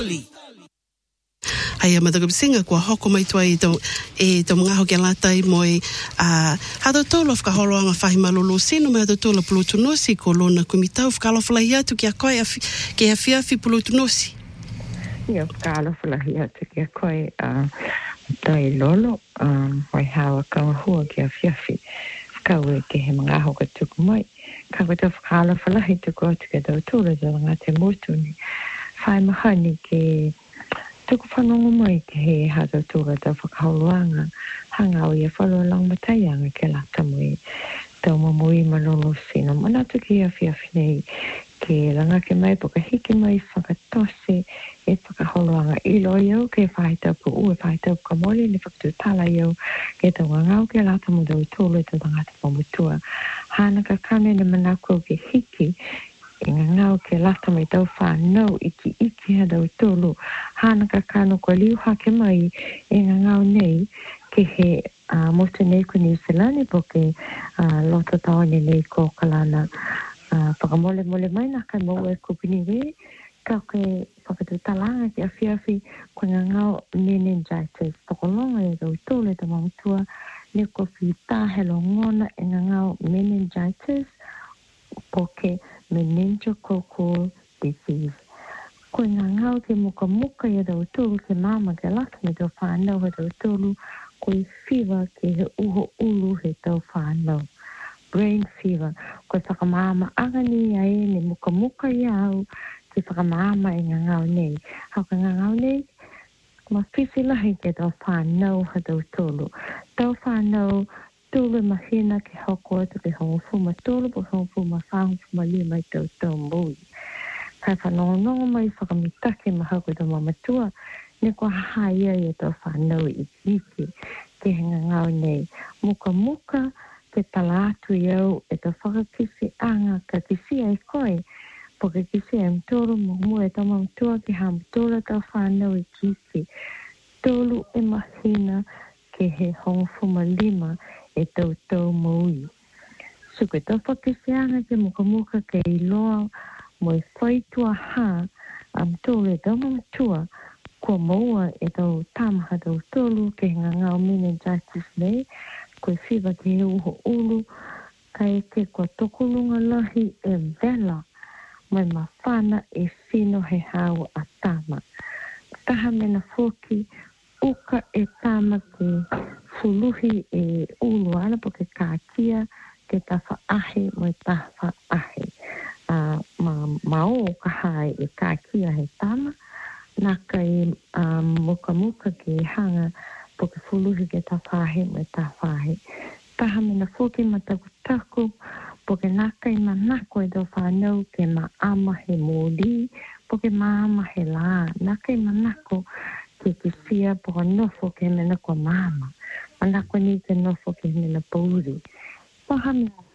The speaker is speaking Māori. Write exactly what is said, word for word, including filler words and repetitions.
Ai a mataku singa kua hoko mai tua i tau e tau mga hoki alatai moi a hata tolo whaka holoanga whahi malolo sino me hata tolo pulutunosi ko lona kumitau whakalofalahi atu ki a koe ke a whiawhi pulutunosi. Ia whakalofalahi atu ki a koe a tai lolo hoi hawa kaungahua ki a whiawhi whakaue ke he mga hoka tuku mai ka koe tau whakalofalahi tuku atu ke tau tūra tau ngā te motuni whai mahani ke tuku whanongo mai ke he hata tūra tau whakaoloanga hangau ia whalo lang mataianga ke lata mui tau mamui malolo sino manatu ki a whiawhi nei ke langa ke mai poka hiki mai whakatose e whakaholoanga ilo iau ke whaitau pu ue whaitau ka mori ni whakatu tala iau ke tau ngangau ke lata mu tau tūlu e tau tangata pamutua hana ka kane ni manako ke hiki e ngangau ke lata mai tau whanau iki iki ha tau tūlu hana ka kano ko liu hake mai e ngangau nei ke he uh, motu nei ko New Zealand po ke uh, loto tau ni nei ko kalana Uh, whakamole mole mai na kai mau e kupini we ka ke whakatutalanga ki a whiawhi ko ngā ngau meningitis whakolonga e tau tōle ta mamutua ne ko whita he longona e ngā ngau meningitis po ke meningococcal disease ko ngā ngau te muka muka e tau tōlu ke mama ke laka me tau whanau he tau tōlu ko i whiwa ke he uho ulu he tau whanau brain fever, ko whakamama angani ai ne muka muka i au te whakamama e ngā ngau nei. Hau ka ngā ngau nei, ma whiwhilahi ke tau whanau ha tau tōlu. Tau whanau tōlu mahina ke hoko atu ke hongofuma tōlu po hongofuma whahofuma lima i tau tau mui. Kai whanongonongo mai whakamitake ma hau ko tau mamatua, ne ko haia i tau whanau i kiki ke ngā ngau nei. Muka muka, ke tala atu iau e ta whakakisi anga ka kisi ai koe po ke kisi ai mtoro mumu e ta mamtua ki ha mtora ta whanau i kisi tolu e mahina ke he hongofuma lima e tau tau maui so ke ta whakakisi anga ke muka muka ke iloa mo e whaitua ha a mtoro e ta mamtua kua maua e tau tamaha tau tolu ke ngā ngau meningitis nei koe whiwa ke he uho ulu, kai ke kua tokulunga lahi e vela, mai ma whana e whino he hau a tama. Taha mena whoki, uka e tama ke fuluhi e ulu ana po ke kākia, ke tawha ahe mai tawha ahe. Uh, ma mao ka hae e kākia he tama, nā kai um, muka muka ke hanga po ke fuluhi ke tawhahe me tawhahe. Taha me na whoki ma taku taku, po ke nakai ma nako e tau whanau ke ma ama he mōli, po ke ma ama he lā. Nakai ma nako ke ke whia po ka nofo ke me na kua mama. Ma nako ni ke nofo ke me na pauri. Taha me na